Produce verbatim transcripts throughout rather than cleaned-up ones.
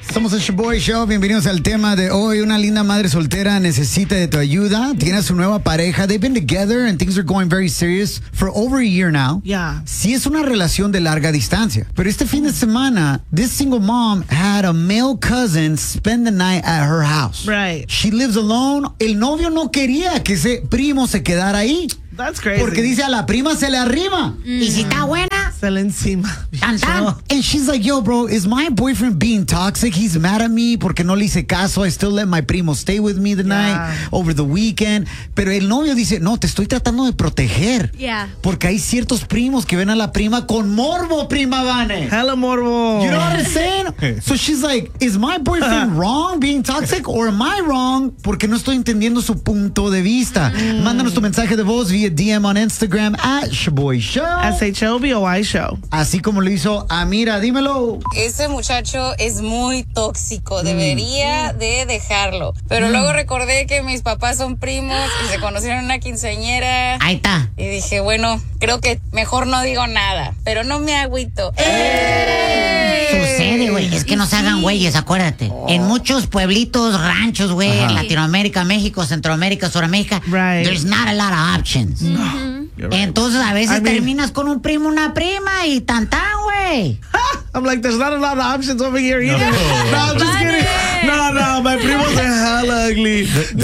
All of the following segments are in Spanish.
Somos el Shaboy Show, bienvenidos al tema de hoy. Una linda madre soltera necesita de tu ayuda. Tiene a su nueva pareja. They've been together and things are going very serious for over a year now. Yeah. Sí es una relación de larga distancia. Pero este fin de semana, this single mom had a male cousin spend the night at her house. Right. She lives alone. El novio no quería que ese primo se quedara ahí. That's crazy. Porque dice, a la prima se le arrima. Mm. Y si está buena, se le encima. tan, tan. And she's like, yo, bro, is my boyfriend being toxic? He's mad at me porque no le hice caso. I still let my primo stay with me the Yeah. night, over the weekend. Pero el novio dice, no, te estoy tratando de proteger. Yeah. Porque hay ciertos primos que ven a la prima con morbo, prima Vane. Hella morbo. You know what I'm saying? So she's like, is my boyfriend wrong being toxic or am I wrong porque no estoy entendiendo su punto de vista? Mm. Mándanos tu mensaje de voz vía D M on Instagram at Shaboy Show. S H O B O Y Show. Así como lo hizo Amira, dímelo. Ese muchacho es muy tóxico, debería de dejarlo. Pero luego recordé que mis papás son primos y se conocieron en una quinceañera. Ahí está. Y dije, bueno, creo que mejor no digo nada, pero no me agüito. Sucede, güey. Es que no se hagan güeyes, acuérdate. En muchos pueblitos, ranchos, güey, en Latinoamérica, México, Centroamérica, Suramérica, Right. there's not a lot of options. You're right. Entonces a veces I mean- terminas con un primo, una prima y tan tan, güey. I'm like, there's not a lot of options over here either. No, I'm just kidding. No, no, my primos are hella ugly.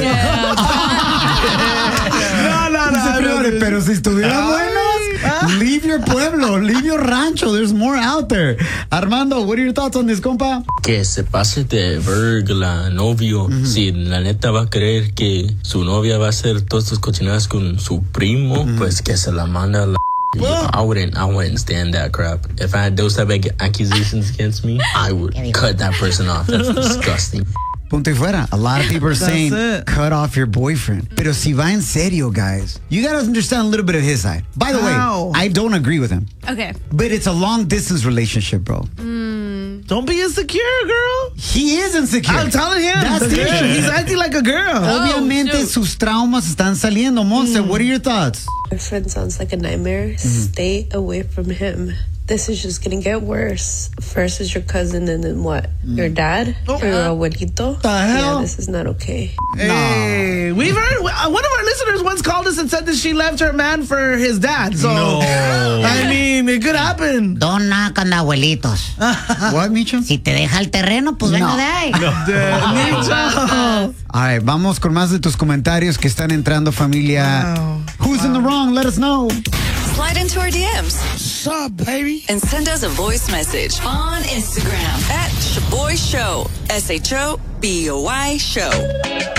No, no, Dice, no. "Pero- no, pero si estuvieran buenos, leave your pueblo, leave your rancho. There's more out there. Armando, what are your thoughts on this, compa? Que se pase de verga la novio. Si la neta va a creer que su novia va a hacer todas sus cochinadas con su primo, pues que se la manda a la. I wouldn't, I wouldn't stand that crap. If I had those type of accusations against me, I would cut that person off. That's disgusting. Punto y fuera. A lot of people are That's saying, it. cut off your boyfriend. Pero si va en serio, guys, you gotta understand a little bit of his side. By the How? way, I don't agree with him. Okay. But it's a long distance relationship, bro. Don't be insecure, girl. He is insecure. I'm telling him. That's the issue. He's acting like a girl. Obviamente shoot. sus traumas están saliendo. Monse, what are your thoughts? My friend sounds like a nightmare. Stay away from him. This is just gonna get worse. First is your cousin, and then what? Your dad? Oh. Or your abuelito? The hell? Yeah, this is not okay. Hey, we've heard, uh, one of our listeners once called us and said that she left her man for his dad. So, No. I mean, it could happen. Don't knock on the abuelitos. What, Micho? Si te deja el terreno, pues venga No. de ahí. Nicho. All right, vamos con más de tus comentarios que están entrando, familia. Wow. Who's in the wrong? Let us know. Slide into our D Ms What's up, baby? and send us a voice message on Instagram at Shaboy Show. S H O B O Y Show.